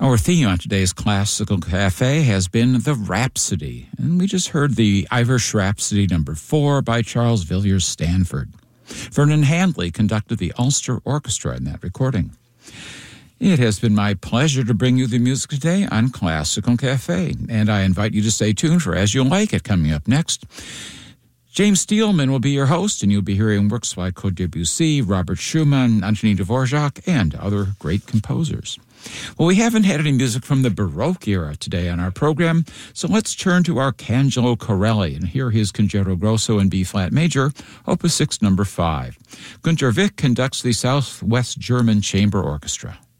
Our theme on today's Classical Cafe has been the Rhapsody, and we just heard the Irish Rhapsody No. 4 by Charles Villiers Stanford. Vernon Handley conducted the Ulster Orchestra in that recording. It has been my pleasure to bring you the music today on Classical Cafe, and I invite you to stay tuned for As You Like It coming up next. James Steelman will be your host, and you'll be hearing works by Claude Debussy, Robert Schumann, Antonin Dvorak, and other great composers. Well, we haven't had any music from the Baroque era today on our program, so let's turn to Arcangelo Corelli and hear his Concerto Grosso in B-flat major, Opus 6, No. 5. Günter Wick conducts the Southwest German Chamber Orchestra.